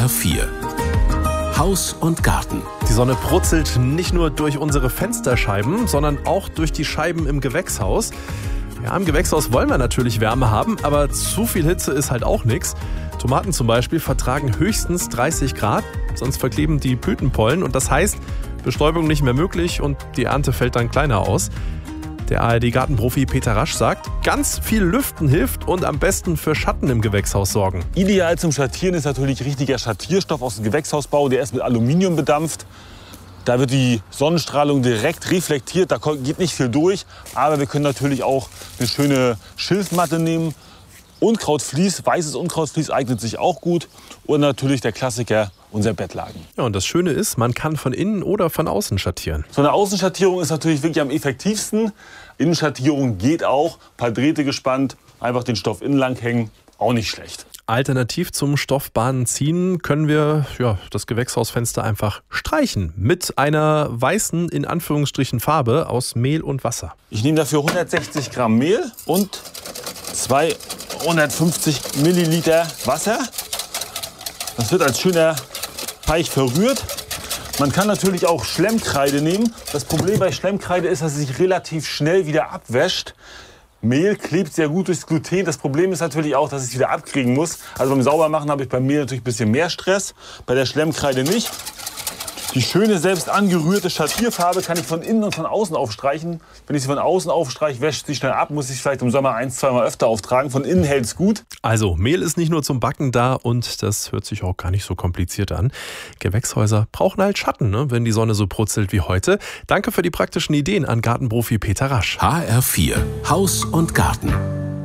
HR4 Haus und Garten. Die Sonne brutzelt nicht nur durch unsere Fensterscheiben, sondern auch durch die Scheiben im Gewächshaus. Ja, im Gewächshaus wollen wir natürlich Wärme haben, aber zu viel Hitze ist halt auch nichts. Tomaten zum Beispiel vertragen höchstens 30 Grad, sonst verkleben die Blütenpollen und das heißt, Bestäubung nicht mehr möglich und die Ernte fällt dann kleiner aus. Der ARD-Gartenprofi Peter Rasch sagt, ganz viel Lüften hilft und am besten für Schatten im Gewächshaus sorgen. Ideal zum Schattieren ist natürlich richtiger Schattierstoff aus dem Gewächshausbau. Der ist mit Aluminium bedampft. Da wird die Sonnenstrahlung direkt reflektiert. Da geht nicht viel durch. Aber wir können natürlich auch eine schöne Schilfmatte nehmen. Unkrautvlies, weißes Unkrautvlies eignet sich auch gut. Und natürlich der Klassiker, unser Bettlaken. Ja, und das Schöne ist, man kann von innen oder von außen schattieren. So eine Außenschattierung ist natürlich wirklich am effektivsten. Innenschattierung geht auch. Ein paar Drähte gespannt, einfach den Stoff innen lang hängen, auch nicht schlecht. Alternativ zum Stoffbahnen ziehen können wir das Gewächshausfenster einfach streichen mit einer weißen, in Anführungsstrichen, Farbe aus Mehl und Wasser. Ich nehme dafür 160 Gramm Mehl und 250 Milliliter Wasser. Das wird als schöner Teig verrührt. Man kann natürlich auch Schlemmkreide nehmen. Das Problem bei Schlemmkreide ist, dass sie sich relativ schnell wieder abwäscht. Mehl klebt sehr gut durchs Gluten. Das Problem ist natürlich auch, dass ich es wieder abkriegen muss. Also beim Saubermachen habe ich beim Mehl natürlich ein bisschen mehr Stress, bei der Schlemmkreide nicht. Die schöne, selbst angerührte Schattierfarbe kann ich von innen und von außen aufstreichen. Wenn ich sie von außen aufstreiche, wäscht sie schnell ab, muss ich vielleicht im Sommer 1-2 Mal öfter auftragen. Von innen hält es gut. Also, Mehl ist nicht nur zum Backen da und das hört sich auch gar nicht so kompliziert an. Gewächshäuser brauchen halt Schatten, ne, wenn die Sonne so brutzelt wie heute. Danke für die praktischen Ideen an Gartenprofi Peter Rasch. HR4 Haus und Garten.